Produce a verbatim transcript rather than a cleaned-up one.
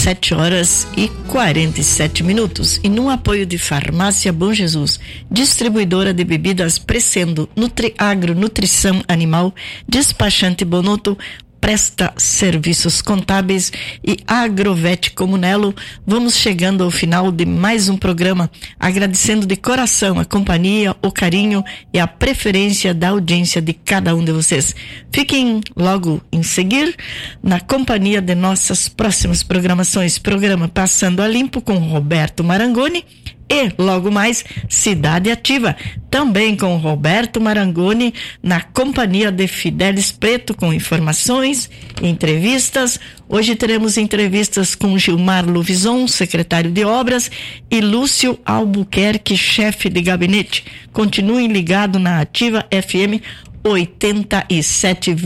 sete horas e quarenta e sete minutos. E num apoio de Farmácia Bom Jesus, distribuidora de bebidas Crescendo, Nutriagro, Nutrição Animal, Despachante Bonotto, presta serviços contábeis e Agrovete Comunelo. Vamos chegando ao final de mais um programa, agradecendo de coração a companhia, o carinho e a preferência da audiência de cada um de vocês. Fiquem logo em seguir na companhia de nossas próximas programações. Programa Passando a Limpo com Roberto Marangoni. E, logo mais, Cidade Ativa, também com Roberto Marangoni, na companhia de Fidelis Preto, com informações, entrevistas. Hoje teremos entrevistas com Gilmar Luvison, secretário de Obras, e Lúcio Albuquerque, chefe de gabinete. Continuem ligados na Ativa F M oitenta e sete